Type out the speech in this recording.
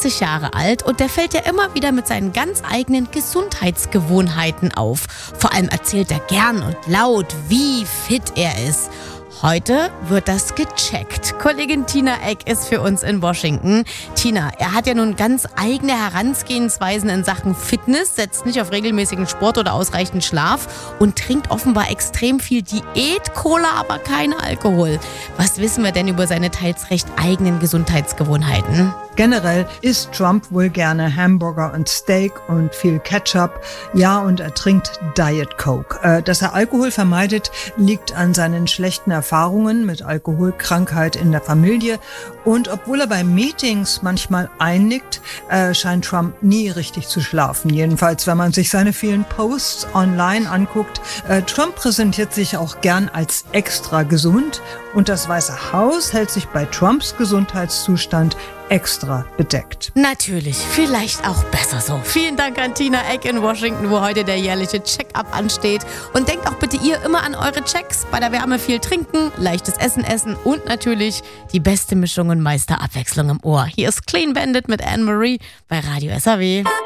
80 Jahre alt und der fällt ja immer wieder mit seinen ganz eigenen Gesundheitsgewohnheiten auf. Vor allem erzählt er gern und laut, wie fit er ist. Heute wird das gecheckt. Kollegin Tina Eck ist für uns in Washington. Tina, er hat ja nun ganz eigene Herangehensweisen in Sachen Fitness, setzt nicht auf regelmäßigen Sport oder ausreichend Schlaf und trinkt offenbar extrem viel Diät, Cola, aber kein Alkohol. Was wissen wir denn über seine teils recht eigenen Gesundheitsgewohnheiten? Generell isst Trump wohl gerne Hamburger und Steak und viel Ketchup. Ja, und er trinkt Diet Coke. Dass er Alkohol vermeidet, liegt an seinen schlechten Erfahrungen mit Alkoholkrankheit in der Familie. Und obwohl er bei Meetings manchmal einnickt, scheint Trump nie richtig zu schlafen. Jedenfalls, wenn man sich seine vielen Posts online anguckt. Trump präsentiert sich auch gern als extra gesund. Und das Weiße Haus hält sich bei Trumps Gesundheitszustand extra bedeckt. Natürlich, vielleicht auch besser so. Vielen Dank an Tina Eck in Washington, wo heute der jährliche Check-up ansteht. Und denkt auch bitte ihr immer an eure Checks. Bei der Wärme viel trinken, leichtes Essen essen und natürlich die beste Mischung und meiste Abwechslung im Ohr. Hier ist Clean Bandit mit Anne-Marie bei Radio SAW.